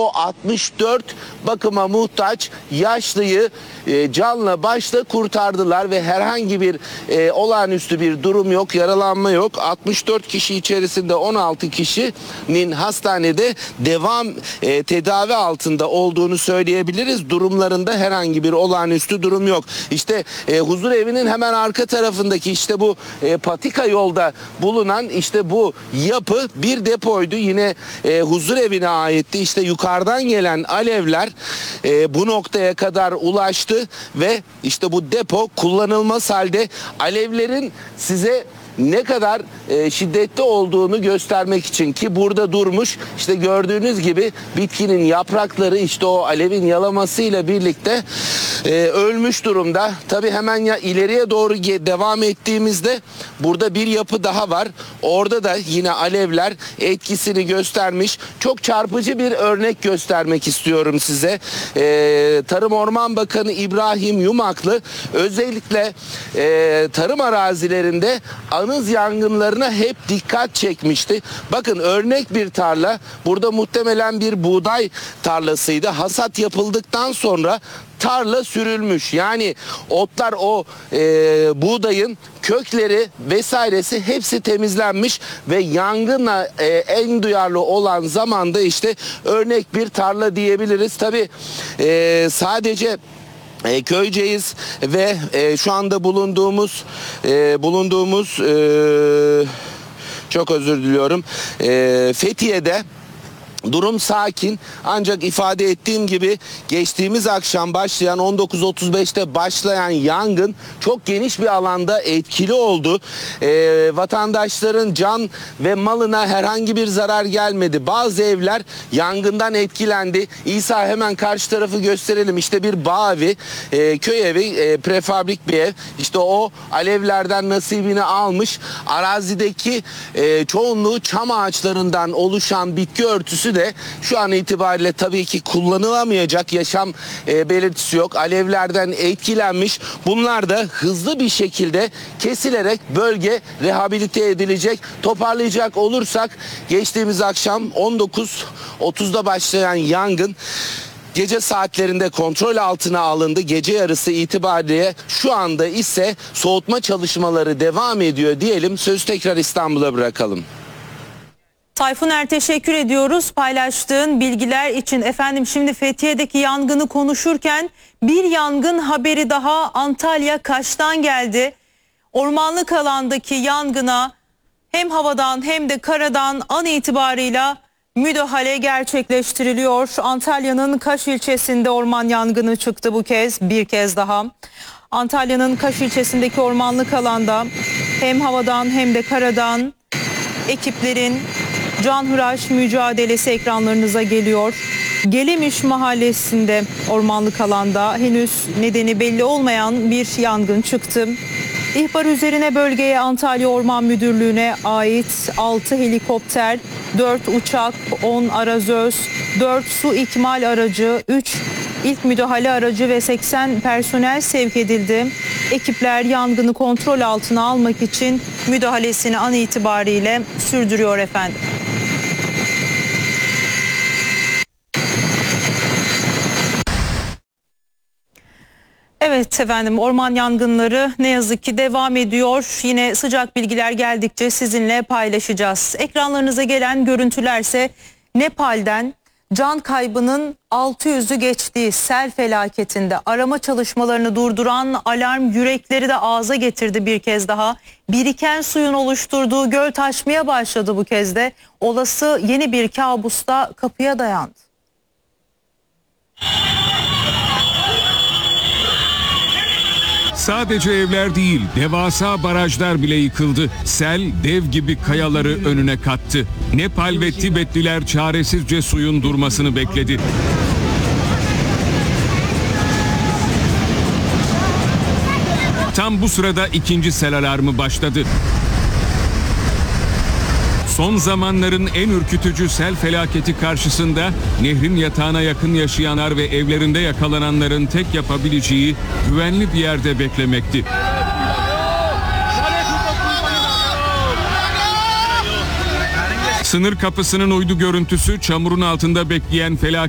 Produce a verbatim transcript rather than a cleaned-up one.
o altmış dört bakıma muhtaç yaşlıyı e, canla başla kurtardılar ve herhangi bir e, olağanüstü bir durum yok, yaralanma yok. altmış dört kişi içerisinde on altı kişinin hastanede devam e, tedavi altında olduğunu söyleyebiliriz. Durumlarında herhangi bir olağanüstü durum yok. İşte e, huzur evinin hemen arka tarafındaki işte bu e, patika yolda bulunan işte bu yapı bir depoydu. Yine e, huzur evine aitti. İşte yukarıdan gelen alevler e, bu noktaya kadar ulaştı ve işte bu depo kullanılmaz halde. Alevlerin size ne kadar e, şiddetli olduğunu göstermek için ki burada durmuş, işte gördüğünüz gibi bitkinin yaprakları işte o alevin yalamasıyla birlikte e, ölmüş durumda. Tabii hemen ya ileriye doğru devam ettiğimizde burada bir yapı daha var. Orada da yine alevler etkisini göstermiş. Çok çarpıcı bir örnek göstermek istiyorum size. E, Tarım Orman Bakanı İbrahim Yumaklı özellikle e, tarım arazilerinde anız yangınlarına hep dikkat çekmişti. Bakın örnek bir tarla. Burada muhtemelen bir buğday tarlasıydı. Hasat yapıldıktan sonra tarla sürülmüş. Yani otlar, o e, buğdayın kökleri vesairesi hepsi temizlenmiş ve yangına e, en duyarlı olan zamanda işte örnek bir tarla diyebiliriz. Tabii e, sadece E, Köyceğiz ve e, şu anda bulunduğumuz e, bulunduğumuz e, çok özür diliyorum e, Fethiye'de durum sakin, ancak ifade ettiğim gibi geçtiğimiz akşam başlayan on dokuz otuz beşte başlayan yangın çok geniş bir alanda etkili oldu. Ee, vatandaşların can ve malına herhangi bir zarar gelmedi. Bazı evler yangından etkilendi. İsa, hemen karşı tarafı gösterelim. İşte bir bağ evi, e, köy evi, e, prefabrik bir ev. İşte o alevlerden nasibini almış. Arazideki e, çoğunluğu çam ağaçlarından oluşan bitki örtüsü de şu an itibariyle tabii ki kullanılamayacak, yaşam e, belirtisi yok. Alevlerden etkilenmiş. Bunlar da hızlı bir şekilde kesilerek bölge rehabilite edilecek. Toparlayacak olursak geçtiğimiz akşam on dokuz otuzda başlayan yangın gece saatlerinde kontrol altına alındı. Gece yarısı itibariyle şu anda ise soğutma çalışmaları devam ediyor diyelim. Sözü tekrar İstanbul'a bırakalım. Tayfuner, teşekkür ediyoruz paylaştığın bilgiler için. Efendim, şimdi Fethiye'deki yangını konuşurken bir yangın haberi daha Antalya Kaş'tan geldi. Ormanlık alandaki yangına hem havadan hem de karadan an itibarıyla müdahale gerçekleştiriliyor. Antalya'nın Kaş ilçesinde orman yangını çıktı bu kez, bir kez daha. Antalya'nın Kaş ilçesindeki ormanlık alanda hem havadan hem de karadan ekiplerin canhıraş mücadelesi ekranlarınıza geliyor. Gelemiş mahallesinde ormanlık alanda henüz nedeni belli olmayan bir yangın çıktı. İhbar üzerine bölgeye Antalya Orman Müdürlüğü'ne ait altı helikopter, dört uçak, on arazöz, dört su ikmal aracı, üç ilk müdahale aracı ve seksen personel sevk edildi. Ekipler yangını kontrol altına almak için müdahalesini an itibariyle sürdürüyor efendim. Evet efendim, orman yangınları ne yazık ki devam ediyor. Yine sıcak bilgiler geldikçe sizinle paylaşacağız. Ekranlarınıza gelen görüntülerse Nepal'den can kaybının altı yüzü geçtiği sel felaketinde arama çalışmalarını durduran alarm yürekleri de ağza getirdi bir kez daha. Biriken suyun oluşturduğu göl taşmaya başladı bu kez de. Olası yeni bir kabusta kapıya dayandı. Sadece evler değil, devasa barajlar bile yıkıldı. Sel dev gibi kayaları önüne kattı. Nepal ve Tibetliler çaresizce suyun durmasını bekledi. Tam bu sırada ikinci sel alarmı başladı. Son zamanların en ürkütücü sel felaketi karşısında nehrin yatağına yakın yaşayanlar ve evlerinde yakalananların tek yapabileceği güvenli bir yerde beklemekti. Sınır kapısının uydu görüntüsü çamurun altında bekleyen felaket